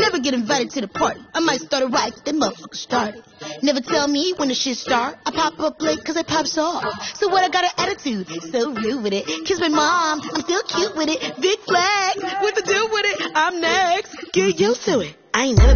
Never get invited to the party. I might start a riot, that motherfucker started. Never tell me when the shit start. I pop up late cause I pops off. So what, I got an attitude, so rude with it. Kiss my mom, I'm still cute with it. Big flag, what to do with it? I'm next. Get used to it. I ain't never